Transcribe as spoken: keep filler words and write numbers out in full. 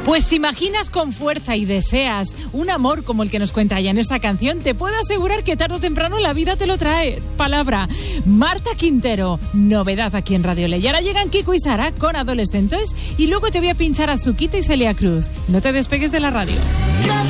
Pues si imaginas con fuerza y deseas un amor como el que nos cuenta ella en esta canción, te puedo asegurar que tarde o temprano la vida te lo trae. Palabra, Marta Quintero, novedad aquí en Radio Ley. Y ahora llegan Kiko y Sara con Adolescentes y luego te voy a pinchar a Zuquita y Celia Cruz. No te despegues de la radio.